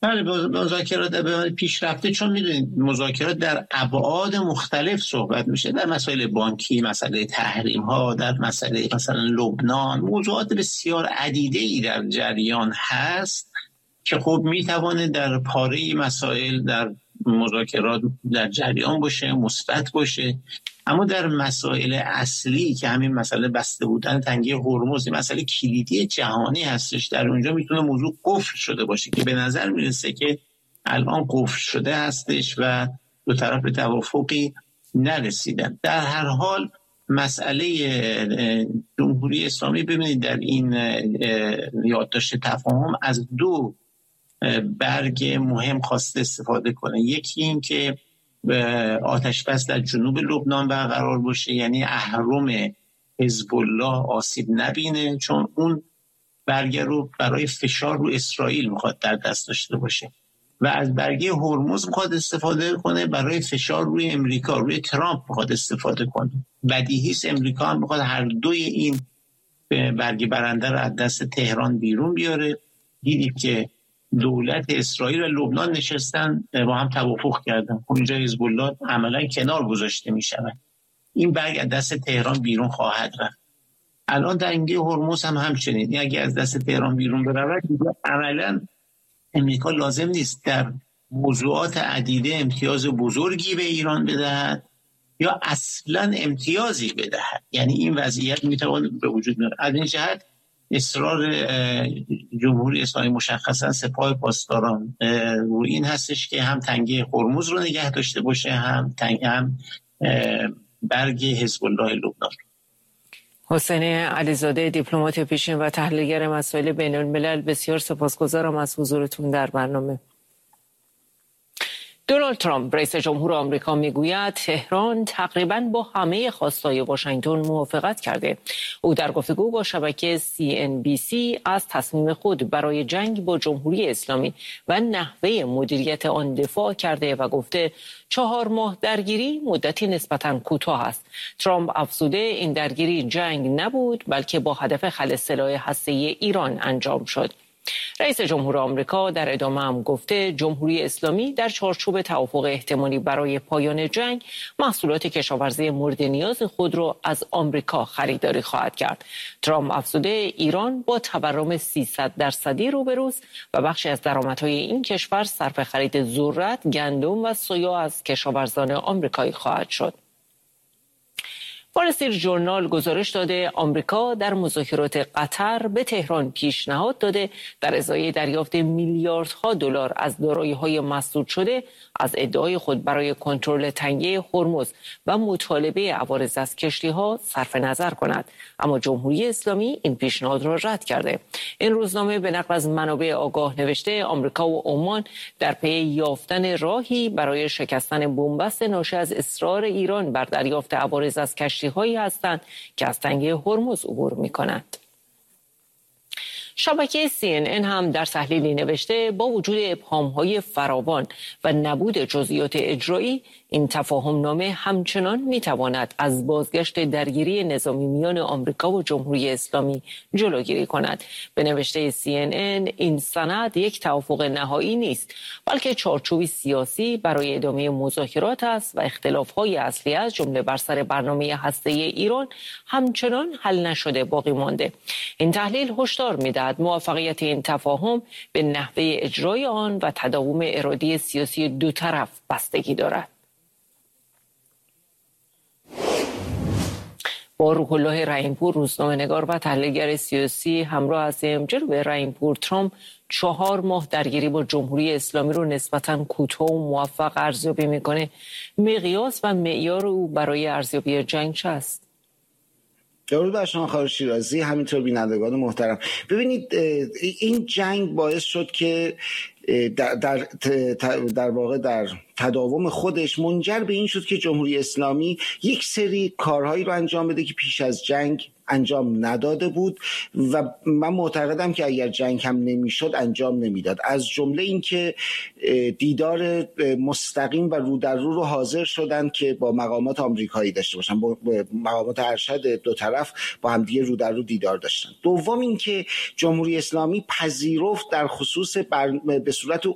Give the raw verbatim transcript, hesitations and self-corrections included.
بله، مذاکرات به پیشرفته، چون میدونید مذاکرات در ابعاد مختلف صحبت میشه، در مسائل بانکی، مسئله تحریم ها، در مسئله مثلا لبنان، موضوعات بسیار عدیده ای در جریان هست که خب میتوانه در پاره مسائل در مذاکرات در جریان باشه، مثبت باشه. اما در مسائل اصلی که همین مسئله بسته بودن تنگه هرمز، مسئله کلیدی جهانی هستش، در اونجا میتونه موضوع قفل شده باشه که به نظر میرسه که الان قفل شده هستش و دو طرف به توافقی نرسیدن. در هر حال مسئله جمهوری اسلامی، ببینید در این یادداشت تفاهم از دو برگ مهم خواسته استفاده کنه. یکی این که آتش بس در جنوب لبنان برقرار باشه، یعنی اهرم حزب الله آسیب نبینه، چون اون برگه رو برای فشار رو اسرائیل میخواد در دست داشته باشه، و از برگه هرمز میخواد استفاده کنه برای فشار روی امریکا، روی ترامپ میخواد استفاده کنه. بدیهیست امریکا هم میخواد هر دوی این برگه برنده رو از دست تهران بیرون بیاره. دیدیم که دولت اسرائیل و لبنان نشستن با هم توافق کردن، اونجا حزب الله عملا کنار گذاشته میشه. این برگ از دست تهران بیرون خواهد رفت. الان در اینگه هرمز هم همچنین، اگه از دست تهران بیرون برود عملا امریکا لازم نیست در موضوعات عدیده امتیاز بزرگی به ایران بدهد یا اصلا امتیازی بدهد. یعنی این وضعیت میتواند به وجود بیاد. از این جهت اصرار جمهوری اسلامی مشخصا سپاه پاسداران روی این هستش که هم تنگه هرمز رو نگه داشته باشه، هم تنگ هم برگ حزب الله لبنان. حسین علیزاده، دیپلمات پیشین و تحلیلگر مسائل بین الملل، بسیار سپاسگزارم از حضورتون در برنامه. دونالد ترامپ رئیس جمهور آمریکا میگوید تهران تقریباً با همه خواستای واشنگتن موافقت کرده. او در گفتگو با شبکه سی ان بی سی از تصمیم خود برای جنگ با جمهوری اسلامی و نحوه مدیریت آن دفاع کرده و گفته چهار ماه درگیری مدتی نسبتاً کوتاه است. ترامپ افزوده این درگیری جنگ نبود بلکه با هدف خلع سلاح هسته‌ای ایران انجام شد. رئیس جمهور آمریکا در ادامه هم گفته جمهوری اسلامی در چارچوب توافق احتمالی برای پایان جنگ محصولات کشاورزی مورد نیاز خود را از آمریکا خریداری خواهد کرد. ترامپ افزوده ایران با تورم سیصد درصدی روبروست و بخشی از درآمدهای این کشور صرف خرید ذرت، گندم و سویا از کشاورزان آمریکایی خواهد شد. وال استریت ژورنال گزارش داده آمریکا در مذاکرات قطر به تهران پیشنهاد داده در ازای دریافت میلیاردها دلار از دارایی‌های مسدود شده از ادعای خود برای کنترل تنگه هرمز و مطالبه عوارض از کشتی‌ها صرف نظر کند، اما جمهوری اسلامی این پیشنهاد را رد کرده. این روزنامه به نقل از منابع آگاه نوشته آمریکا و عمان در پی یافتن راهی برای شکستن بنبست ناشی از اصرار ایران بر دریافت عوارض از کشتی‌هایی هستند که از تنگه هرمز عبور می‌کنند. شبکه سی ان ان هم در تحلیلی نوشته با وجود ابهام‌های فراوان و نبود جزئیات اجرایی، این تفاهم نامه همچنان میتواند از بازگشت درگیری نظامی میان آمریکا و جمهوری اسلامی جلوگیری کند. به نوشته سی ان ان این سند یک توافق نهایی نیست بلکه چارچوبی سیاسی برای ادامه مذاکرات است و اختلاف‌های اصلی از جمله بر سر برنامه هسته‌ای ایران همچنان حل نشده باقی مانده. این تحلیل هشدار می‌دهد موفقیت این تفاهم به نحوه اجرای آن و تداوم اراده سیاسی دو طرف بستگی دارد. با روح الله رحیم‌پور، روزنامه‌نگار و تحلیلگر سیاسی همراه هستیم. جناب رحیم‌پور، ترامپ چهار ماه درگیری با جمهوری اسلامی رو نسبتاً کوتاه و موفق ارزیابی میکنه. مقیاس و معیار او برای ارزیابی جنگ چه است؟ درود بر شما خانم شیرازی، همینطور بینندگان محترم. ببینید این جنگ باعث شد که در در در واقع در تداوم خودش منجر به این شد که جمهوری اسلامی یک سری کارهایی رو انجام بده که پیش از جنگ انجام نداده بود و من معتقدم که اگر جنگ هم نمیشد انجام نمیداد. از جمله این که دیدار مستقیم و رو در رو رو حاضر شدن که با مقامات آمریکایی داشته باشن، با مقامات ارشد دو طرف با همدیگه رو در رو دیدار داشتن. دوم این که جمهوری اسلامی پذیرفت در خصوص بر... به صورت